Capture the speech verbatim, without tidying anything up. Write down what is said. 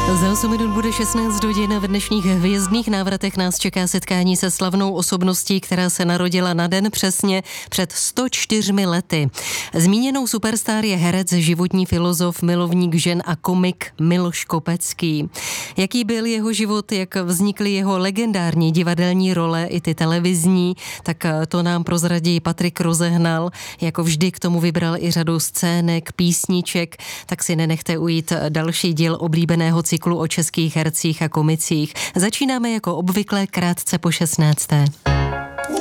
Za osm minut bude šestnáct hodin. V dnešních hvězdných návratech nás čeká setkání se slavnou osobností, která se narodila na den přesně před sto čtyřmi lety. Zmíněnou superstar je herec, životní filozof, milovník žen a komik Miloš Kopecký. Jaký byl jeho život, jak vznikly jeho legendární divadelní role, i ty televizní, tak to nám prozradí Patrik Rozehnal. Jako vždy k tomu vybral i řadu scének, písniček, tak si nenechte ujít další díl oblíbeného cyklu o českých hercích a komicích. Začínáme jako obvykle krátce po šestnácté.